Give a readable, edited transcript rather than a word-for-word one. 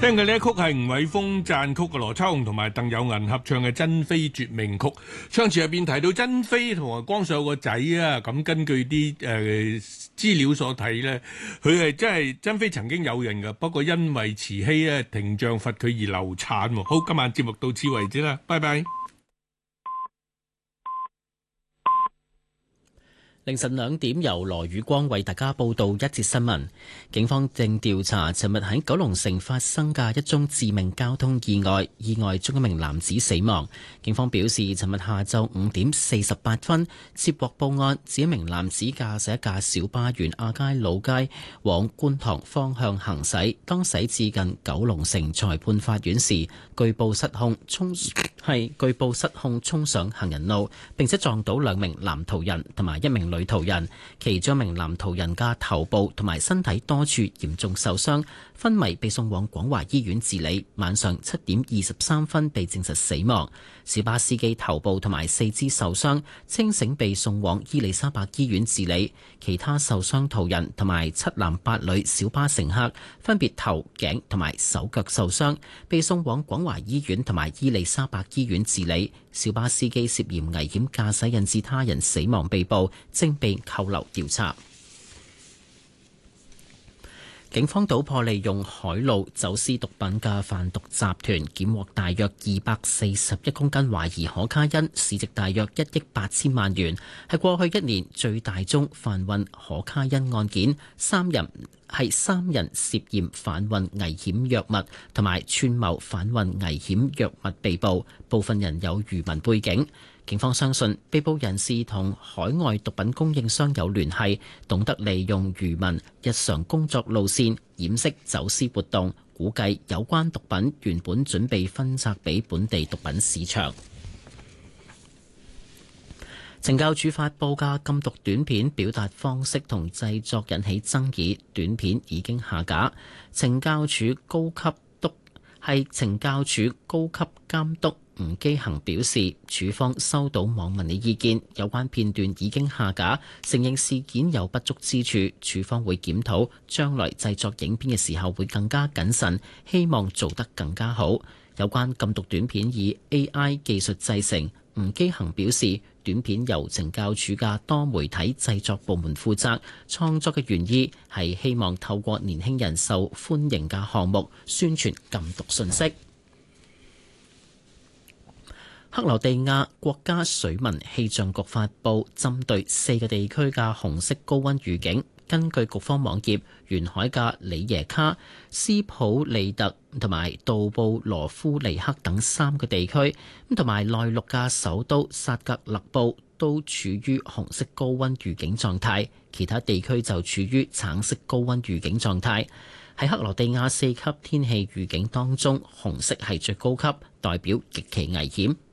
聽嘅呢一曲係吳偉峰撰曲嘅，羅秋紅同埋鄧有銀合唱嘅《珍妃絕命曲》。唱詞入邊提到珍妃同埋光緒有個仔啊，咁根據啲資料所睇呢，佢係真係珍妃曾經有孕㗎，不過因為慈禧咧停杖罰佢而流產。好，今晚節目到此為止啦，拜拜。 凌晨2點，由羅宇光為大家報道一節新聞。警方正調查尋日喺九龍城發生嘅一宗致命交通意外，意外中一名男子死亡。警方表示，尋日下晝5點48分接獲報案，指一名男子駕駛一架小巴沿亞皆老街往觀塘方向行駛，當駛至近九龍城裁判法院時，據報失控衝上行人路，並且撞到2名男途人同埋1名女途人，其中一名男途人嘅頭部同埋身體多處嚴重受傷，昏迷被送往廣華醫院治理，晚上7點23分被證實死亡。小巴司機頭部同埋4肢受傷，清醒被送往伊利沙伯醫院治理。其他受傷途人同埋7男8女小巴乘客分別頭、頸同埋手腳受傷，被送往廣華醫院同埋伊利沙伯醫院治理。小巴司機涉嫌危險駕駛引致他人死亡被捕，正被扣留調查。警方搗破利用海路走私毒品嘅販毒集團，檢獲大約241公斤懷疑可卡因，市值大約1億8千萬元，係過去1年最大宗販運可卡因案件。三人涉嫌販運危險藥物同埋串謀販運危險藥物被捕，部分人有漁民背景。警方相信被捕人士同海外毒品供應商有聯繫，懂得利用漁民日常工作路線掩飾走私活動，估計有關毒品原本準備分拆俾本地毒品市場。懲教署發布嘅禁毒短片表達方式同製作引起爭議，短片已經下架。懲教署高級監督吳基恒表示，署方收到網民嘅意見，有關片段已經下架，承認事件有不足之處，署方會檢討，將來製作影片嘅時候會更加謹慎，希望做得更加好。有關禁毒短片以 AI 技術製成，吳基恒表示，短片由懲教署嘅多媒體製作部門負責，創作嘅原意係希望透過年輕人受歡迎嘅項目宣傳禁毒信息。克羅地亞國家水文氣象局發布針對4個地區嘅紅色高溫預警。根據局方網頁，沿海嘅里耶卡、斯普利特同埋杜布羅夫尼克等3個地區，同埋內陸嘅首都薩格勒布都處於紅色高溫預警狀態，其他地區就處於橙色高溫預警狀態。喺克羅地亞4級天氣預警當中，紅色係最高級，代表極其危險。